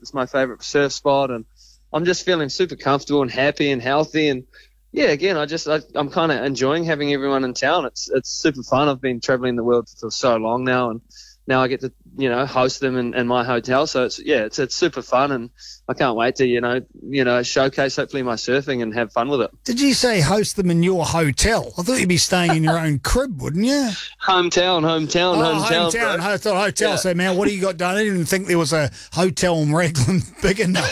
It's my favourite surf spot, and I'm just feeling super comfortable and happy and healthy. And yeah, again, I'm kind of enjoying having everyone in town. It's super fun. I've been traveling the world for so long now, and now I get to, host them in my hotel. So it's super fun, and I can't wait to, showcase hopefully my surfing and have fun with it. Did you say host them in your hotel? I thought you'd be staying in your own crib, wouldn't you? Hometown. Hotel. Yeah. So, man, what do you got done? I didn't even think there was a hotel in Raglan big enough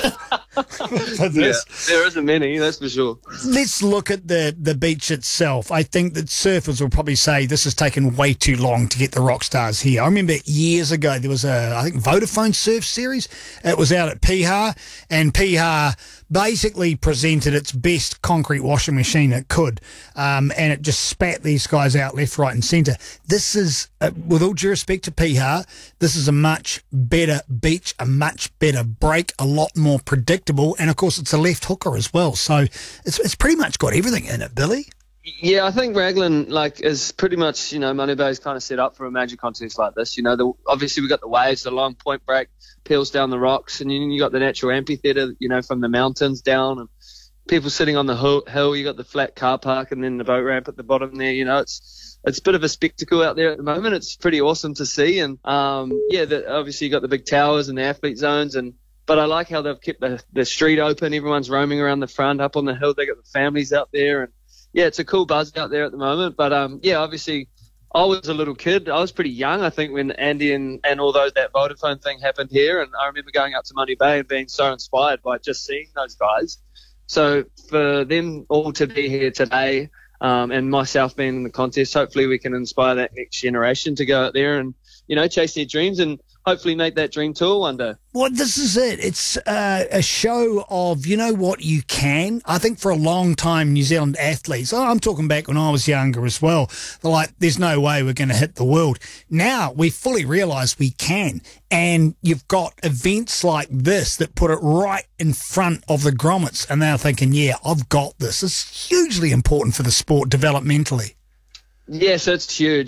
for this. Yeah, there isn't many, that's for sure. Let's look at the beach itself. I think that surfers will probably say this has taken way too long to get the rock stars here. I remember years ago there was I think Vodafone Surf Series. It was out at Piha, and Piha basically presented its best concrete washing machine it could, and it just spat these guys out left, right and centre. This is, with all due respect to Piha, this is a much better beach, a much better break, a lot more predictable, and of course it's a left hooker as well. So it's pretty much got everything in it, Billy. Yeah, I think Raglan is pretty much, Money Bay's kind of set up for a major contest like this. Obviously we got the waves, the long point break, peels down the rocks, and you got the natural amphitheatre, from the mountains down, and people sitting on the hill. You got the flat car park, and then the boat ramp at the bottom there. It's a bit of a spectacle out there at the moment. It's pretty awesome to see, and obviously you got the big towers and the athlete zones, but I like how they've kept the street open. Everyone's roaming around the front, up on the hill. They got the families out there, and yeah, it's a cool buzz out there at the moment. But obviously, I was a little kid. I was pretty young, I think, when Andy and all that Vodafone thing happened here. And I remember going up to Money Bay and being so inspired by just seeing those guys. So for them all to be here today, and myself being in the contest, hopefully we can inspire that next generation to go out there and, chase their dreams and hopefully make that dream tour one day. Well, this is it. It's a show of, what you can. I think for a long time, New Zealand athletes, I'm talking back when I was younger as well, they're like, there's no way we're going to hit the world. Now we fully realise we can. And you've got events like this that put it right in front of the grommets, and they're thinking, yeah, I've got this. It's hugely important for the sport developmentally. Yes, it's huge.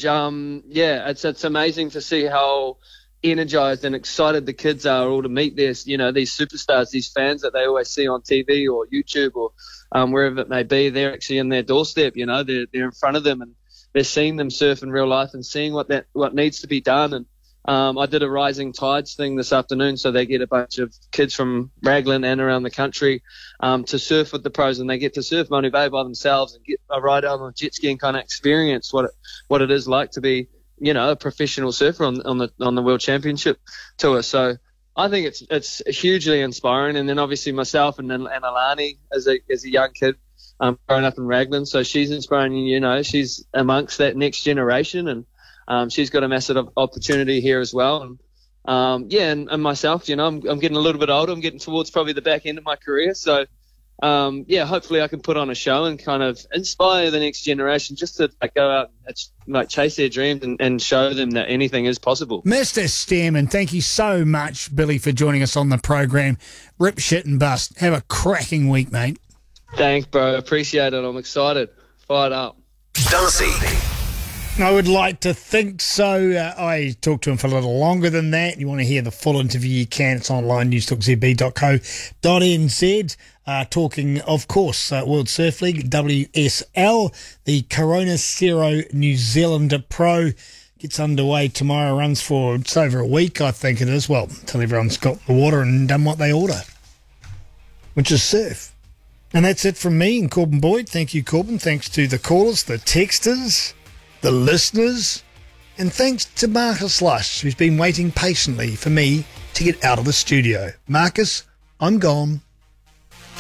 It's amazing to see how energized and excited the kids are all to meet these superstars, these fans that they always see on TV or YouTube or wherever it may be. They're actually in their doorstep, they're in front of them, and they're seeing them surf in real life and seeing what needs to be done. And I did a Rising Tides thing this afternoon, so they get a bunch of kids from Raglan and around the country to surf with the pros, and they get to surf Money Bay by themselves and get a ride out on a jet ski and kind of experience what it is like to be a professional surfer on the World Championship tour. So I think it's hugely inspiring. And then obviously myself and Alani as a young kid, growing up in Raglan, so she's inspiring. She's amongst that next generation, and she's got a massive opportunity here as well. And myself, I'm getting a little bit older. I'm getting towards probably the back end of my career, so. Hopefully I can put on a show and kind of inspire the next generation just to go out and chase their dreams and show them that anything is possible. Mr. Stearman, thank you so much, Billy, for joining us on the program. Rip, shit and bust. Have a cracking week, mate. Thanks, bro. Appreciate it. I'm excited. Fired up. Darcy. I would like to think so. I talked to him for a little longer than that. You want to hear the full interview, you can. It's online, newstalkzb.co.nz. Talking, of course, World Surf League, WSL, the Corona Zero New Zealander Pro gets underway tomorrow, runs for it's over a week, I think it is. Well, until everyone's got the water and done what they order, which is surf. And that's it from me and Corbin Boyd. Thank you, Corbin. Thanks to the callers, the texters, the listeners, and thanks to Marcus Lush, who's been waiting patiently for me to get out of the studio. Marcus, I'm gone.